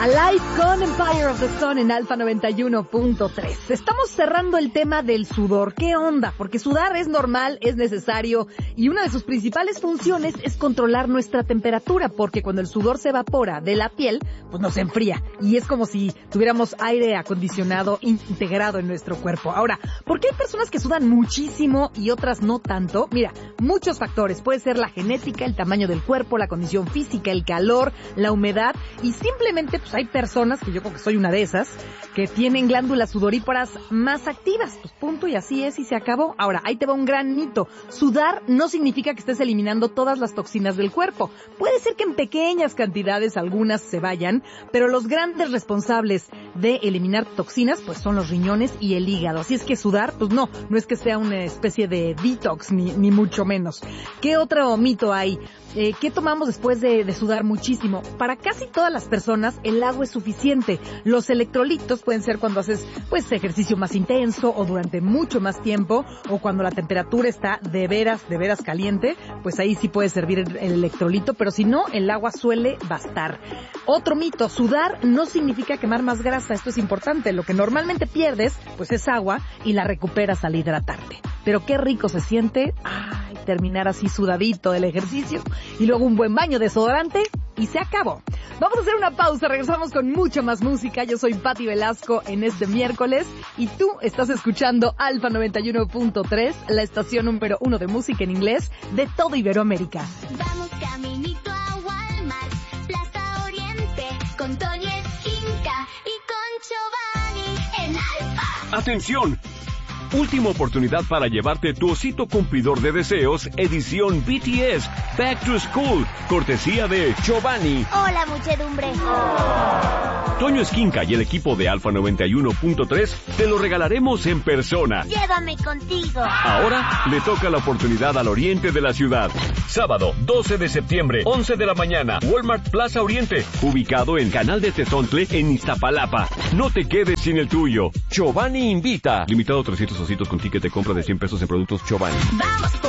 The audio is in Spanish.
Alive con Empire of the Sun en Alfa 91.3. Estamos cerrando el tema del sudor. ¿Qué onda? Porque sudar es normal, es necesario y una de sus principales funciones es controlar nuestra temperatura, porque cuando el sudor se evapora de la piel, pues nos enfría y es como si tuviéramos aire acondicionado integrado en nuestro cuerpo. Ahora, ¿por qué hay personas que sudan muchísimo y otras no tanto? Mira, muchos factores. Puede ser la genética, el tamaño del cuerpo, la condición física, el calor, la humedad y simplemente pues hay personas, que yo creo que soy una de esas, que tienen glándulas sudoríparas más activas. Pues punto y así es y se acabó. Ahora, ahí te va un gran mito. Sudar no significa que estés eliminando todas las toxinas del cuerpo. Puede ser que en pequeñas cantidades algunas se vayan, pero los grandes responsables de eliminar toxinas pues son los riñones y el hígado. Así es que sudar, pues no es que sea una especie de detox, ni mucho menos. ¿Qué otro mito hay? ¿Qué tomamos después de sudar muchísimo? Para casi todas las personas el agua es suficiente. Los electrolitos pueden ser cuando haces pues ejercicio más intenso o durante mucho más tiempo, o cuando la temperatura está de veras caliente, pues ahí sí puede servir el electrolito, pero si no, el agua suele bastar. Otro mito, sudar no significa quemar más grasa. Esto es importante. Lo que normalmente pierdes pues es agua y la recuperas al hidratarte. Pero qué rico se siente terminar así sudadito del ejercicio y luego un buen baño de desodorante y se acabó. Vamos a hacer una pausa, regresamos con mucha más música. Yo soy Pati Velasco en este miércoles y tú estás escuchando Alfa 91.3, la estación número 1 de música en inglés de todo Iberoamérica. Vamos caminito a Walmart, Plaza Oriente, con Toño Esquinca y con Giovanni en Alfa. ¡Atención! Última oportunidad para llevarte tu osito cumplidor de deseos, edición BTS, Back to School, cortesía de Giovanni. Hola, muchedumbre. Toño Esquinca y el equipo de Alfa 91.3 te lo regalaremos en persona. Llévame contigo. Ahora le toca la oportunidad al oriente de la ciudad. Sábado, 12 de septiembre, 11 de la mañana, Walmart Plaza Oriente, ubicado en Canal de Tezontle, en Iztapalapa. No te quedes sin el tuyo. Giovanni invita. Limitado a 300 ositos con ticket de compra de 100 pesos en productos Giovanni. Vamos.